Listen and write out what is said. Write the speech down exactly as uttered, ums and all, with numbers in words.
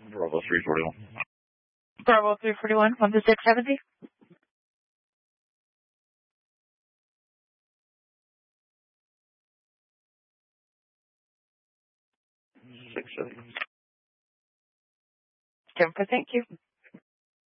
Bravo three forty-one. Bravo three forty-one, one to six seventy. six seventy. Jennifer, thank you.